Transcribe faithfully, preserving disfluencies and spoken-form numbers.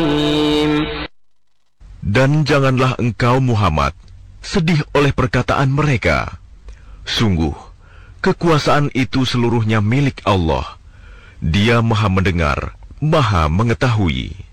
Dan janganlah engkau Muhammad sedih oleh perkataan mereka. Sungguh, kekuasaan itu seluruhnya milik Allah. Dia Maha Mendengar, Maha Mengetahui.